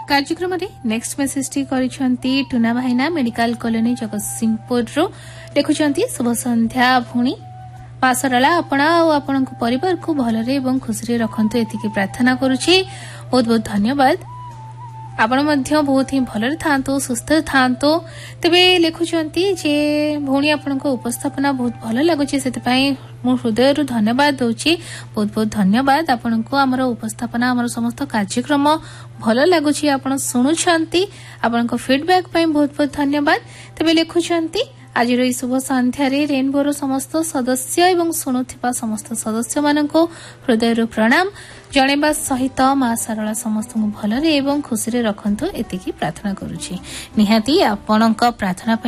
कार्यक्रम next message T करिसेंती tuna भाईना medical colony Jagatsinghpur रो लिखुचंती शुभ संध्या भूणी पासरला अपना और आपण परिवार को भलरे एवं खुशी रखंतु एतिकी प्रार्थना करूची। बहुत बहुत धन्यवाद। आपण मध्य बहुत ही भलरे थांतो सुस्थ थांतो। तबे लिखुचंती जे भूणी आपनको उपस्थापना बहुत भल लागुची सेति मो हृदय रु धन्यवाद दउची। बहुत बहुत धन्यवाद आपनको हमर उपस्थापना हमर समस्त कार्यक्रम भल लागुची आपण सुनुछंती। आपनको फीडबैक पई बहुत बहुत धन्यवाद। तबे लिखुचंती आज शुभ संध्या रेनबोर समस्त सदस्य एवं शुणुवा समस्त सदस्य मानक हृदय प्रणाम जणेबा सहित मां सारला समस्त भलरे एवं खुशी रखंतु एतिकी प्रार्थना करूची। निहाती आपणक प्रार्थना